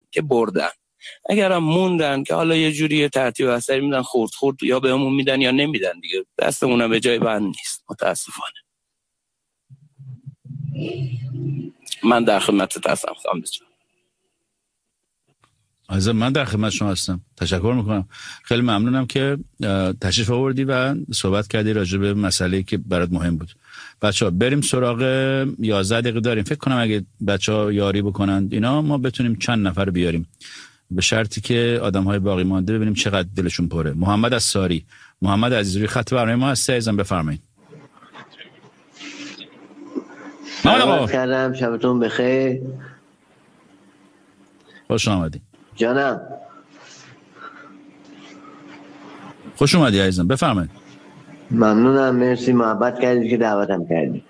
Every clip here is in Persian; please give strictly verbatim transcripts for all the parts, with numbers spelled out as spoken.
که بردن. اگر هم موندن که حالا یه جوری ترتیب اثری میدن، خورد خورد یا بهمون میدن یا نمیدن دیگه، دستمون هم به جای بند نیست متاسفانه. من در خدمتت هستم خانم جان. عزیزم من در خدمت شما هستم. تشکر میکنم. خیلی ممنونم که تشریف آوردی و صحبت کردی راجع به مسئله‌ای که برات مهم بود. بچه‌ها بریم سراغ یازده دقیقه داریم. فکر کنم اگه بچه‌ها یاری بکنن اینا ما بتونیم چند نفر بیاریم، به شرطی که آدم‌های باقی مانده ببینیم چقدر دلشون پره. محمد از ساری. محمد عزیز روی خط برنامه ما هستی عزیزم، بفرمایید. سلام کردم، شبتون بخیر. خوش آمدی جانم. خوش اومدی عزیزم، بفرمایید. ممنونم، مرسی محبت کردید که دعوتم کردید.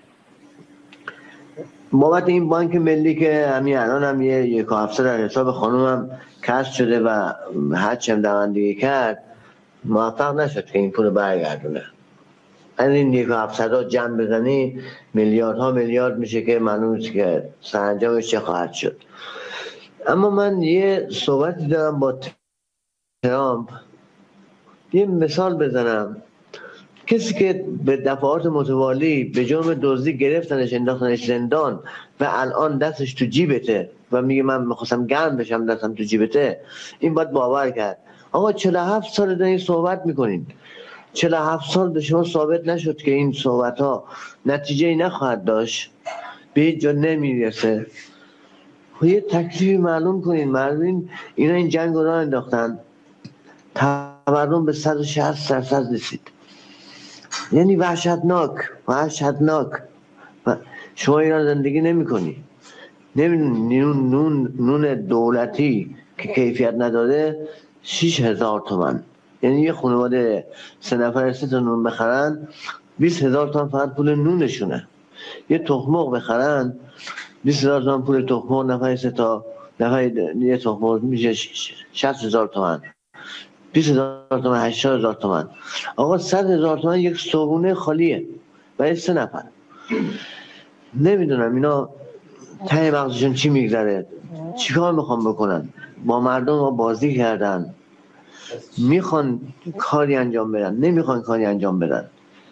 بابت این بانک ملی که همین الان هم یه یک و هفته در حساب خانومم کسب شده و هرچم دوندگی کرد موفق نشد که این پول برگردونه. این یک و هفتصد جمع بزنی میلیاردها میلیارد میشه که معلوم نیست که سرانجامش چه خواهد شد. اما من یه صحبتی دارم با ترامپ، یه مثال بزنم. کسی که به دفعات متوالی به جرم دزدی گرفتنش انداختنش زندان و الان دستش تو جیبته و میگه من میخواستم گرم بشم دستم تو جیبته، این باید باور کرد. آقا چهل و هفت سال دارین صحبت میکنین، چهل و هفت سال به شما ثابت نشد که این صحبت ها نتیجه ای نخواهد داشت، به هیچ جا نمیرسه. یه تکلیفی معلوم کنین. مردم اینا این جنگ رو انداختن، تورم به صد و شصت درصد رسید، یعنی وحشتناک وحشتناک. شما ایران زندگی نمی کنی، نون, نون, نون دولتی که کیفیت نداره شیش هزار تومن، یعنی یه خانواده سه نفر سه تا نون بخرن بیست هزار تومن فقط پول نونشونه. یه تخمق بخرن بیست هزار تومن پول تخمق، نفر سه تا نفر یه تخمق میشه شصت هزار تومن، بیست هزار تومن هشتاد هزار تومن. آقا صد هزار تومن یک صبحونه خالیه برای سه نفر. نمیدونم اینا ته مغزشون چی میگذره، چیکار میخوان بکنن. با مردم ما بازی کردن، میخوان کاری انجام بدن، نمیخوان کاری انجام بدن.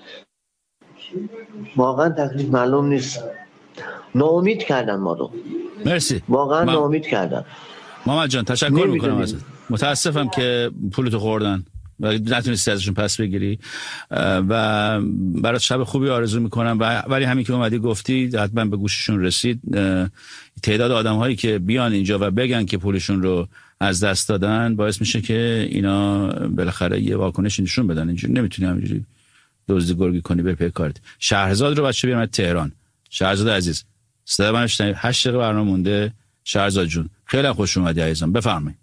واقعا تکلیف معلوم نیست. ناامید کردن ما رو. مرسی. واقعا ما... ناامید کردن. محمد جان تشکر میکنم ازت. متاسفم که پولتو خوردن و نتونستی ازشون پس بگیری و برات شب خوبی آرزو میکنم. و ولی همین که اومدی گفتی حتما به گوششون رسید. تعداد آدم هایی که بیان اینجا و بگن که پولشون رو از دست دادن باعث میشه که اینا بالاخره یه واکنش نشون بدن. اینجوری نمیتونی همینجوری دزدی گرگی کنی بری پی کارت. شهرزاد رو بچه بیارم تهران. شهرزاد عزیز صدا من شنید. هشت دقیقه برنامه مونده. شهرزاد جون خیلی خوش اومدی عزیزم، بفرمایید.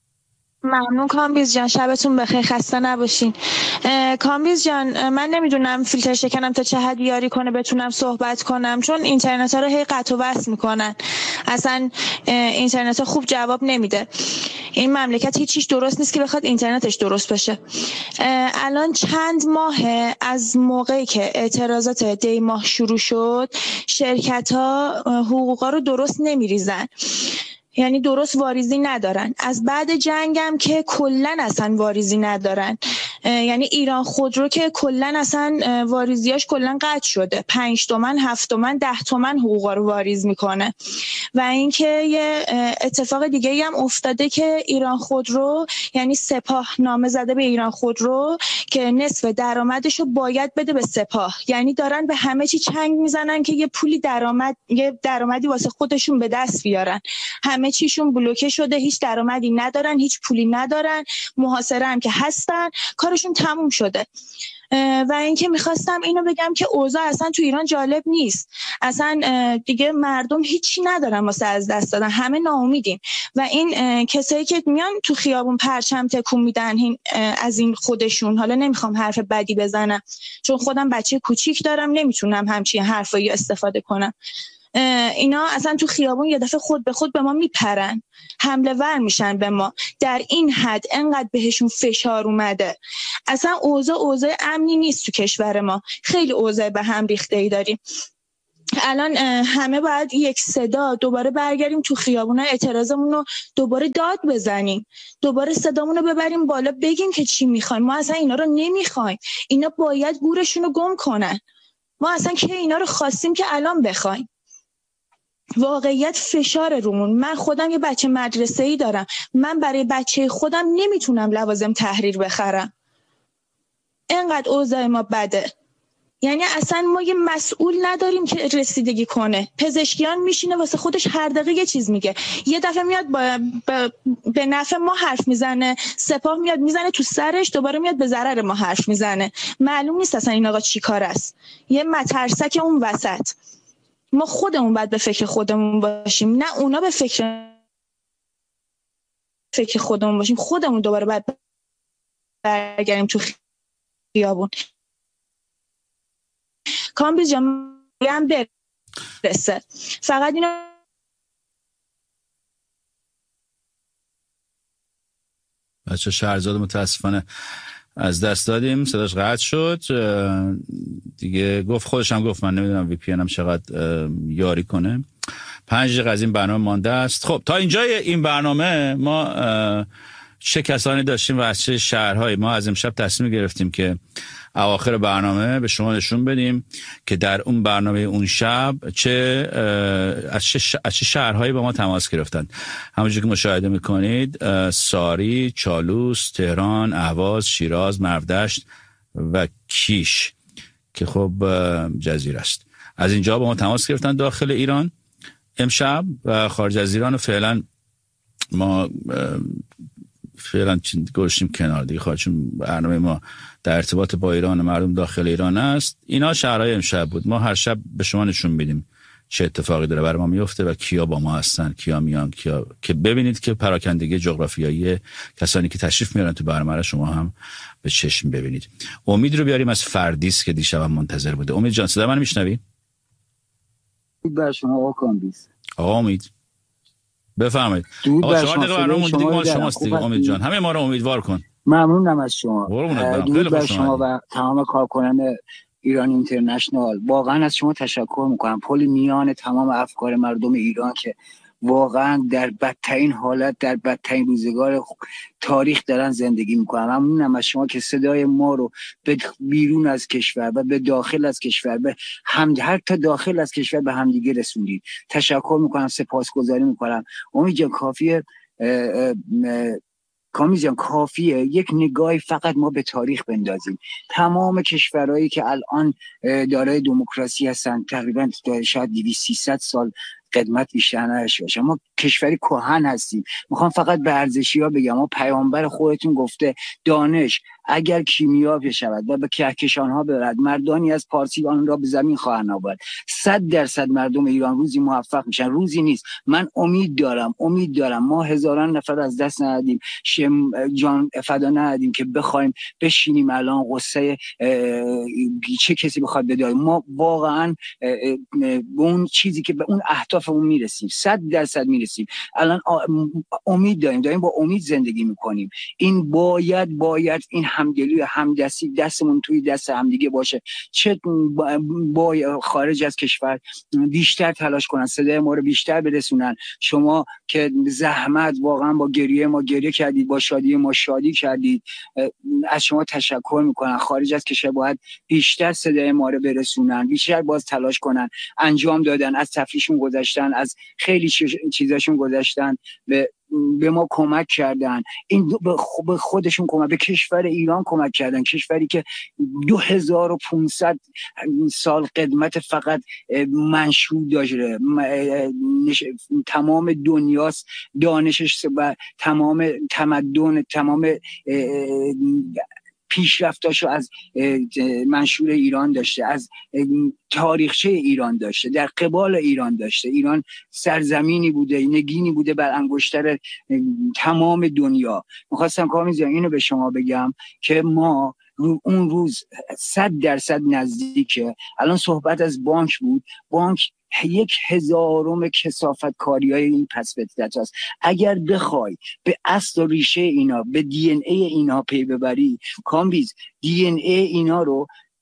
ممنون کامبیز جان، شبتون بخیر، خسته نباشین. کامبیز جان من نمیدونم فیلتر شکنم تا چه حد یاری کنه بتونم صحبت کنم، چون اینترنت ها رو هی قطع و وصل میکنن، اصلا اینترنت ها خوب جواب نمیده. این مملکت هیچیش درست نیست که بخواد اینترنتش درست بشه. الان چند ماه از موقعی که اعتراضات دی ماه شروع شد شرکت ها حقوقا رو درست نمیریزن، یعنی درست واریزی ندارن. از بعد جنگم که کلن اصلا واریزی ندارن، یعنی ایران خودرو که کلن اصلا واریزیاش کلن قطع شده، پنج تومن هفت تومن ده تومن حقوقا رو واریز میکنه. و اینکه یه اتفاق دیگه هم افتاده که ایران خودرو یعنی سپاه نامه زده به ایران خودرو که نصف درآمدش رو باید بده به سپاه، یعنی دارن به همه چی چنگ میزنن که یه پولی درآمد یه درآمدی واسه خودشون به دست بیارن. همه چیشون بلوکه شده، هیچ درآمدی ندارن، هیچ پولی ندارن، محاصره هم که هستن، کارشون تموم شده. و اینکه میخواستم اینو بگم که اوضاع اصلا تو ایران جالب نیست، اصلا دیگه مردم هیچی ندارن واسه از دست دادن، همه ناامیدیم. و این کسایی که میان تو خیابون پرچم تکون میدن از این خودشون، حالا نمیخوام حرف بدی بزنم چون خودم بچه کوچیک دارم نمیتونم همچین حرفایی استفاده کنم، اینا اصلا تو خیابون یه دفعه خود به خود به ما میپرن، حمله ور میشن به ما. در این حد انقدر بهشون فشار اومده، اصلا اوضاع اوضاع امنی نیست تو کشور ما، خیلی اوضاع به هم ریخته ای داریم. الان همه باید یک صدا دوباره برگردیم تو خیابونا، اعتراضمون رو دوباره داد بزنیم، دوباره صدامون رو ببریم بالا، بگیم که چی میخوایم. ما اصلا اینا رو نمیخوایم، اینا باید گورشون رو گم کنن. ما اصلا که اینا رو خواستیم که الان بخوایم. واقعیت فشار رومون. من خودم یه بچه مدرسه‌ای دارم، من برای بچه خودم نمیتونم لوازم تحریر بخرم، اینقدر اوضاع ما بده. یعنی اصلا ما یه مسئول نداریم که رسیدگی کنه. پزشکیان میشینه واسه خودش هر دقیقه یه چیز میگه، یه دفعه میاد با با به نفع ما حرف میزنه، سپاه میاد میزنه تو سرش، دوباره میاد به ضرر ما حرف میزنه. معلوم نیست اصلا این آقا چی کار است. یه مترسک اون وسط. ما خودمون باید به فکر خودمون باشیم، نه اونا به فکر فکر خودمون باشیم. خودمون دوباره باید برگردیم تو خیابون. کامبیز جان هم برسه. فقط اینو بچه شهرزاد متاسفانه از دست دادیم، صداش قطع شد دیگه. گفت خودش هم گفت من نمیدونم وی پی ان هم چقدر یاری کنه. پنج دقیقه از این برنامه مانده است. خب تا اینجای این برنامه ما چه کسانی داشتیم و از چه شهرهایی. ما از امشب تصمیم گرفتیم که اواخر برنامه به شما نشون بدیم که در اون برنامه اون شب چه از چه, از چه شهرهایی با ما تماس گرفتن. همونجوری که مشاهده میکنید ساری، چالوس، تهران، اهواز، شیراز، مرودشت و کیش که خب جزیره است. از اینجا با ما تماس گرفتن داخل ایران امشب و خارج از ایران. و فعلا ما فعلا گوشیم کنار دیگه، خواهد چون برنامه ما در ارتباط با ایران و مردم داخل ایران است. اینا شهرهای امشب بود. ما هر شب به شما نشون میدیم چه اتفاقی داره برای ما میفته و کیا با ما هستن، کیا میان، کیا، که ببینید که پراکندگی جغرافیایی کسانی که تشریف میارن تو برنامه را شما هم به چشم ببینید. امید رو بیاریم از فردیس که دیشب هم منتظر بوده. امید جان صدا من میشنوی؟ بر شما آقا کامبیز. آقا امید بفرمایید. آقا چهار دقیقه برنامه مونده دیگه، مال شماست دیگه. امید جان همه ما رو امیدوار کن. ممنونم از شما. درود بر شما و تمام کارکنان ایران اینترنشنال. واقعا از شما تشکر میکنم. پل میان تمام افکار مردم ایران که واقعا در بدترین حالت، در بدترین روزگار تاریخ دارن زندگی میکنن. ممنونم از شما که صدای ما رو به بیرون از کشور و به داخل از کشور، به هم حتی داخل از کشور به همدیگه رسوندید. تشکر میکنم، سپاسگزاری میکنم. امید جان کافیه کامیز جان کافیه یک نگاهی فقط ما به تاریخ بندازیم. تمام کشورهایی که الان دارای دموکراسی هستن تقریبا شاید دویست سیصد سال قدمت بیشتر نداشته باشه. ما کشوری کهن هستیم. میخوام فقط به ارزشی‌ها بگم. ما پیامبر خودتون گفته دانش اگر کیمیا بشود و به کهکشان‌ها برد، مردانی از پارسی آن را به زمین خواهند آورد. صد درصد مردم ایران روزی موفق میشن. روزی نیست. من امید دارم امید دارم ما هزاران نفر از دست ندادیم، جان فدا ندادیم که بخوایم بشینیم الان قصه چه کسی بخواد بده. ما واقعا به اون چیزی که به اون اهدافمون میرسیم، صد درصد میرسیم. الان امید داریم داریم با امید زندگی میکنیم. این باید باید این همدلی و همدستی دستمون توی دست همدیگه باشه. چه با خارج از کشور بیشتر تلاش کنن، صدای ما رو بیشتر برسونن. شما که زحمت واقعا با گریه ما گریه کردید، با شادی ما شادی کردید، از شما تشکر میکنن. خارج از کشور باید بیشتر صدای ما رو برسونن، بیشتر باز تلاش کنن. انجام دادن، از تفریحشون گذشتن، از خیلی چیزاشون گذشتن، به به ما کمک کردن. این به خودشون کمک، به کشور ایران کمک کردن، کشوری که دو هزار و پانصد سال قدمت فقط منشور داشته. تمام دنیاست دانشش و تمام تمدن، تمام پیشرفتاشو از منشور ایران داشته، از تاریخچه ایران داشته، در قبال ایران داشته. ایران سرزمینی بوده، نگینی بوده بر انگشتر تمام دنیا. میخواستم کامیز اینو به شما بگم که ما رو اون روز صد درصد نزدیکه. الان صحبت از بانک بود. بانک یک هزارم کثافت کاری های این پس فطرت هست. اگر بخوای به اصل و ریشه اینا، به دی ان ای اینا پی ببری کامبیز، دی ان ای اینا رو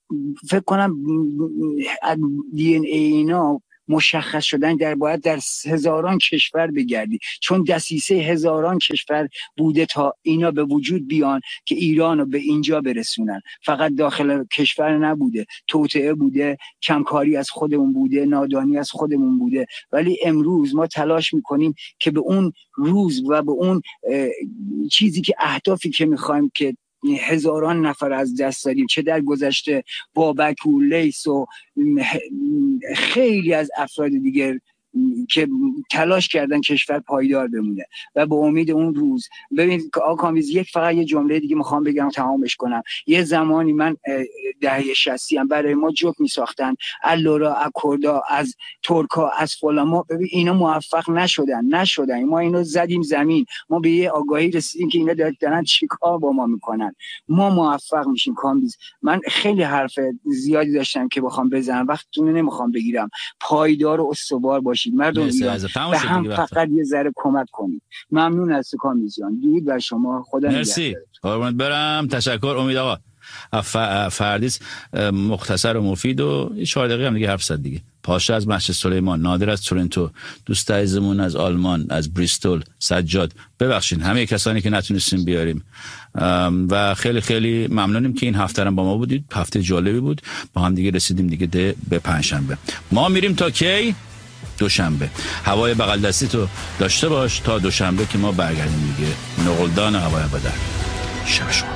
فکر کنم دی ان ای اینا مشخص شدن در باید در هزاران کشور بگردی، چون دسیسه هزاران کشور بوده تا اینا به وجود بیان که ایران رو به اینجا برسونن. فقط داخل کشور نبوده، توطئه بوده، کمکاری از خودمون بوده، نادانی از خودمون بوده. ولی امروز ما تلاش میکنیم که به اون روز و به اون چیزی که اهدافی که میخوایم که هزاران نفر از دست دادیم، چه در گذشته بابک و لیس و خیلی از افراد دیگر که تلاش کردن کشور پایدار بمونه و به امید اون روز. ببینید آقا کامبیز، یک فقط یه جمله دیگه میخوام بگم تمامش کنم. یه زمانی من دهه شصت هم برای ما جوک میساختن، اللورا، اکوردا، از ترکا، از فلاما. ببین اینا موفق نشدن نشدن ما اینو زدیم زمین، ما به یه آگاهی رسیدیم که اینا دارن چیکار با ما میکنن، ما موفق میشیم. کامبیز، من خیلی حرف زیادی داشتم که بخوام بزنم، وقتتون نمیخوام بگیرم. پایدار و استوار باشید مردم ایران، به هم فقط یه ذره کمک کنید. ممنون از کامبیز جان، درود بر شما، خدا نگهدار. مرسی، قربونت برم، تشکر. امید آقا فردیس مختصر و مفید و چهار دقیقه هم دیگه حرف زد دیگه. پاشا از مسجد سلیمان، نادر از تورنتو، دوست عزیزمون از آلمان، از بریستول، سجاد، ببخشید همه کسانی که نتونستیم بیاریم و خیلی خیلی ممنونیم که این هفته هم با ما بودید. هفته جالبی بود، با هم دیگه رسیدیم دیگه ده به پنجشنبه. ما میریم تا کی؟ دوشنبه. هوای بغل دستی تو داشته باش تا دوشنبه که ما برگردیم دیگه. نقلدان هوای بدر. شب شما